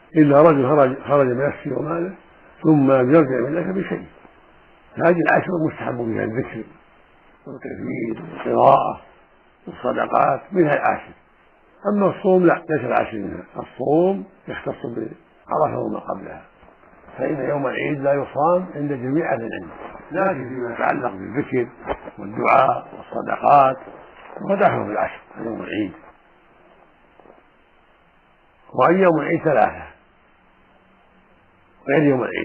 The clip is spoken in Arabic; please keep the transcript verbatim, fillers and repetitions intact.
إلا رجل خرج, خرج بنفسه وماله ثم لم يرجع من ذلك بشيء. هذه العشر مستحب فيها الذكر والتكبير والقراءة والصدقات منها العاشر. أما الصوم لا، ليس العاشر منها. الصوم يختص بعرفة وما قبلها، فإن يوم العيد لا يصام عند جميع أهل العلم، لكن فيما يتعلق بالذكر والدعاء والصدقات فدعه في العشر يوم العيد. وعن يوم العيد ثلاثة غير يوم العيد.